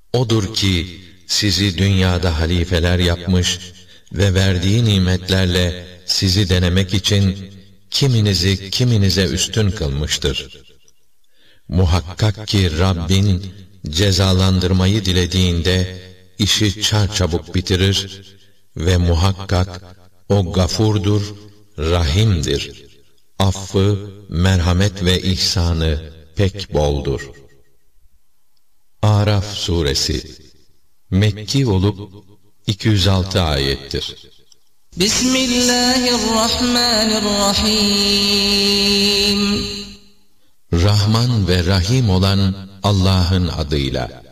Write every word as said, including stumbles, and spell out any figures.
Odur ki sizi dünyada halifeler yapmış ve verdiği nimetlerle sizi denemek için kiminizi kiminize üstün kılmıştır. Muhakkak ki Rabbin cezalandırmayı dilediğinde işi çarçabuk bitirir ve muhakkak o gafurdur, rahimdir. Affı, merhamet ve ihsanı pek boldur. Araf suresi Mekki olup iki yüz altı ayettir. Bismillahirrahmanirrahim. Rahman ve Rahim olan Allah'ın adıyla.